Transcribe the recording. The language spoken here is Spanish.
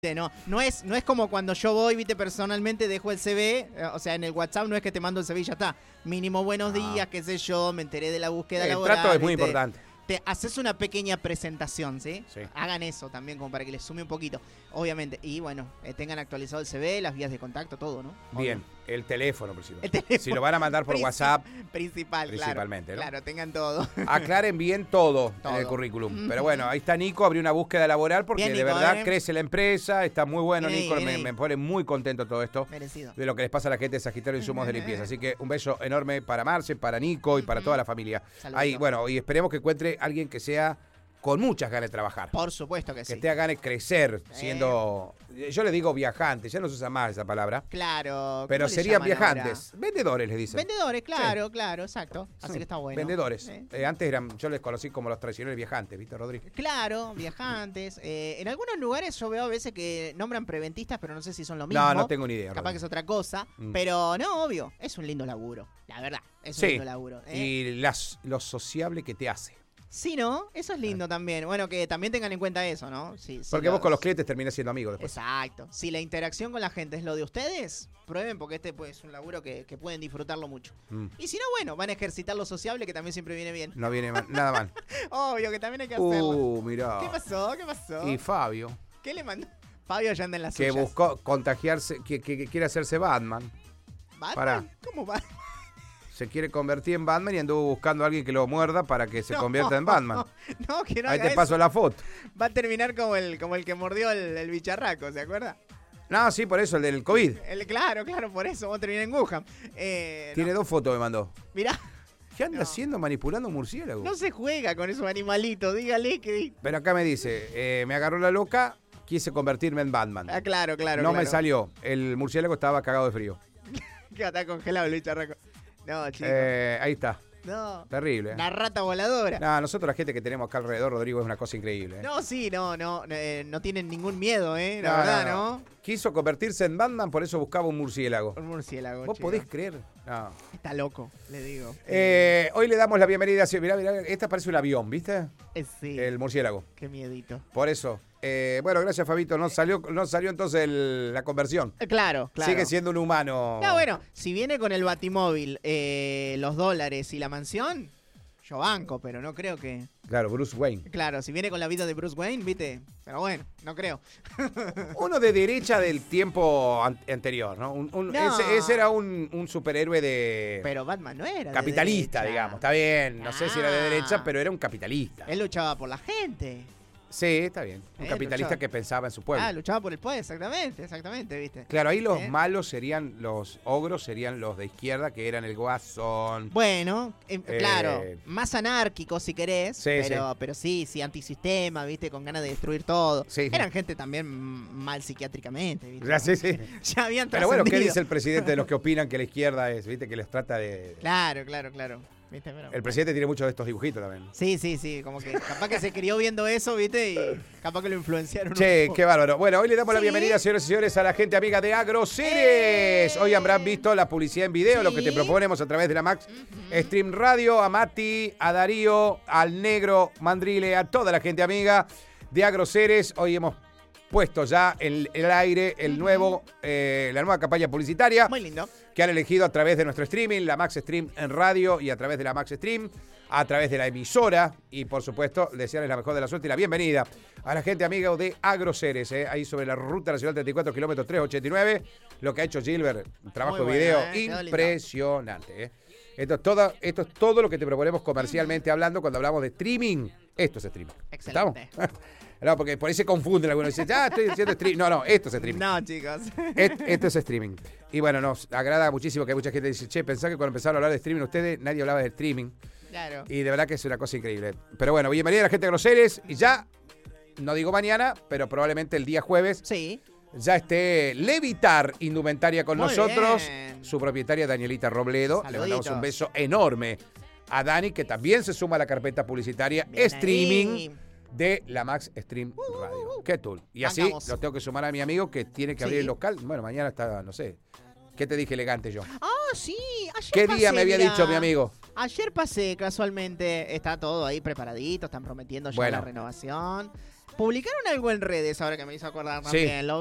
No es como cuando yo voy, viste, personalmente dejo el CV, o sea, en el WhatsApp no es que te mando el CV y ya está. Mínimo buenos días, qué sé yo, me enteré de la búsqueda laboral. El trato es muy importante. Te haces una pequeña presentación, ¿sí? Sí. Hagan eso también como para que les sume un poquito, obviamente. Y bueno, tengan actualizado el CV, las vías de contacto, todo, ¿no? Bien, el teléfono principal. El teléfono. Si lo van a mandar por WhatsApp, Principalmente, ¿no? Claro, tengan todo. Aclaren bien todo en el currículum. Pero bueno, ahí está Nico, abrió una búsqueda laboral porque Bien, de Nico, verdad crece la empresa, está muy bueno, Bien, Nico, bien. me pone muy contento todo esto. Merecido. De lo que les pasa a la gente de Sagitario Insumos de Limpieza. Así que un beso enorme para Marce, para Nico y para toda la familia. Saludito. Ahí, bueno, y esperemos que encuentre alguien que sea con muchas ganas de trabajar. Por supuesto que sí. Que tenga ganas de crecer siendo... Yo le digo viajantes, ya no se usa más esa palabra. Claro. Pero ¿cómo le serían llaman viajantes. ahora? Vendedores, les dicen. Vendedores, claro, exacto. Así que está bueno. Vendedores. Antes eran, yo les conocí como los tradicionales viajantes, ¿viste, Rodri? Claro, viajantes. En algunos lugares yo veo a veces que nombran preventistas, pero no sé si son lo mismo. No tengo ni idea. Capaz Rodri. que es otra cosa. Pero no, obvio, es un lindo laburo. La verdad, es un lindo laburo. Y lo sociable que te hace. Sí, ¿no? Eso es lindo también. Bueno, que también tengan en cuenta eso, ¿no? Sí, Porque vos con los clientes terminás siendo amigos después. Exacto. Si la interacción con la gente es lo de ustedes, prueben porque este pues, es un laburo que pueden disfrutarlo mucho. Y si no, bueno, van a ejercitar lo sociable que también siempre viene bien. No viene nada mal. Obvio que también hay que hacerlo. Mirá. ¿Qué pasó? Y Fabio. ¿Qué le mandó? Fabio ya anda en las Que suyas. buscó contagiarse, que quiere hacerse Batman. ¿Batman? Pará. ¿Cómo va? Se quiere convertir en Batman y anduvo buscando a alguien que lo muerda para que se convierta en Batman. No, que no Ahí haga te paso eso. la foto. Va a terminar como el que mordió el bicharraco, ¿se acuerda? No, sí, por eso, el del COVID. Claro, por eso. Va a terminar en Wuhan. Tiene 2 fotos, me mandó. Mirá, ¿Qué anda haciendo manipulando murciélagos? no se juega con esos animalitos. Dígale que... Pero acá me dice, me agarró la loca, quise convertirme en Batman. Ah, claro. No me salió. El murciélago estaba cagado de frío. Que está congelado el bicharraco. No, chicos. Ahí está. No. Terrible. Una rata voladora. No, nosotros la gente que tenemos acá alrededor, Rodrigo, es una cosa increíble. No, sí, no tienen ningún miedo, la verdad, ¿no? Quiso convertirse en Batman, por eso buscaba un murciélago. Un murciélago, ¿Vos chicos. podés creer? No. Está loco, le digo. Hoy le damos la bienvenida. Mirá, esta parece un avión, ¿viste? Sí. El murciélago. Qué miedito. Por eso. Bueno, gracias, Fabito. No salió entonces la conversión. Claro. Sigue siendo un humano. No, bueno, si viene con el batimóvil, los dólares y la mansión, yo banco, pero no creo que... Claro, Bruce Wayne. Claro, si viene con la vida de Bruce Wayne, ¿viste? Pero bueno, no creo. Uno de derecha del tiempo anterior, ¿no? No. Ese era un superhéroe de... Pero Batman no era capitalista, de derecha. digamos. Está bien, no sé si era de derecha, pero era un capitalista. Él luchaba por la gente. Sí, está bien. Un capitalista luchaba. que pensaba en su pueblo. Luchaba por el poder, exactamente, ¿viste? Claro, ahí los malos serían, los ogros serían los de izquierda, que eran el Guasón. Bueno, claro, más anárquico si querés, Sí, pero sí, antisistema, ¿viste? Con ganas de destruir todo. Sí. Eran gente también mal psiquiátricamente, ¿viste? Sí. Ya habían Pero bueno, ¿qué trascendido. dice el presidente de los que opinan que la izquierda es, viste, que les trata de... Claro. ¿Viste? Pero, El presidente tiene muchos de estos dibujitos también. Sí, como que capaz que se crió viendo eso, ¿viste? Y capaz que lo influenciaron Che, un poco. qué bárbaro. Bueno, hoy le damos la Sí. bienvenida, señores y señores, a la gente amiga de Agroceres. Hoy habrán visto la publicidad en video, lo que te proponemos a través de la Max Stream Radio, a Mati, a Darío, al Negro, Mandrile, a toda la gente amiga de Agroceres. Hoy hemos puesto ya en el aire la nueva campaña publicitaria. Muy lindo. Que han elegido a través de nuestro streaming, la Max Stream en radio y a través de la Max Stream, a través de la emisora y por supuesto desearles la mejor de la suerte y la bienvenida a la gente amiga de Agroceres, ahí sobre la ruta nacional 34 kilómetros 389, lo que ha hecho Gilbert, un trabajo de Muy video bueno, quedó lindo. impresionante. Esto es todo lo que te proponemos comercialmente hablando cuando hablamos de streaming. Esto es streaming. Excelente. ¿Estamos? No, porque por ahí se confunden algunos. Dicen, estoy diciendo streaming. No, esto es streaming. No, chicos. Esto es streaming. Y bueno, nos agrada muchísimo que hay mucha gente que dice, che, pensá que cuando empezaron a hablar de streaming ustedes, nadie hablaba de streaming. Claro. Y de verdad que es una cosa increíble. Pero bueno, bienvenida a la gente de Agroceres. Y ya, no digo mañana, pero probablemente el día jueves, Sí. ya esté Levitar Indumentaria con Muy nosotros. bien. Su propietaria, Danielita Robledo. Saluditos. Le mandamos un beso enorme a Dani, que también se suma a la carpeta publicitaria Bien streaming ahí. de la Max Stream Radio. ¿Qué tool? Y así Bancamos. lo tengo que sumar a mi amigo que tiene que abrir Sí. el local. Bueno, mañana está, no sé. ¿Qué te dije elegante yo? Sí. Ayer ¿Qué pasé, día me había mirá. dicho mi amigo? Ayer pasé casualmente. Está todo ahí preparadito. Están prometiendo ya Bueno. la renovación. Publicaron algo en redes ahora que me hizo acordar también.